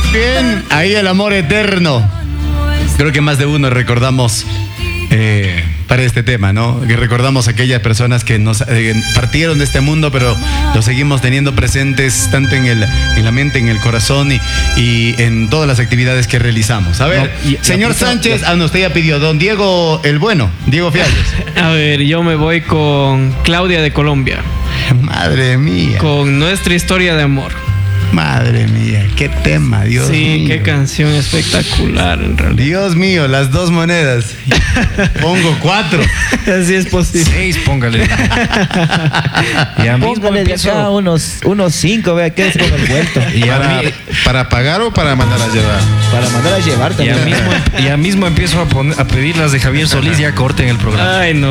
Bien, ahí el amor eterno. Creo que más de uno recordamos para este tema, ¿no? Que recordamos a aquellas personas que nos partieron de este mundo, pero los seguimos teniendo presentes tanto en la mente, en el corazón y en todas las actividades que realizamos. A ver, señor Sánchez, usted ya pidió, don Diego el bueno, Diego Fialles. A ver, yo me voy con Claudia de Colombia. Madre mía. Con Nuestra Historia de Amor. Madre mía, qué tema, Dios mío. Sí, qué canción espectacular, en realidad. Dios mío, las dos monedas. Pongo 4. Así es posible. 6, póngale. Ya mismo Póngale de empiezo. acá unos 5, vea, quédese con el vuelto. Y ¿Para pagar o para mandar a llevar? Para mandar a llevar también. Ya mismo empiezo a pedir las de Javier Solís, ya corten el programa. Ay, no.